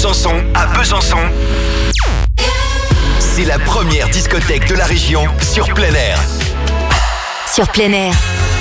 Besançon, c'est la première discothèque de la région sur plein air. Sur plein air,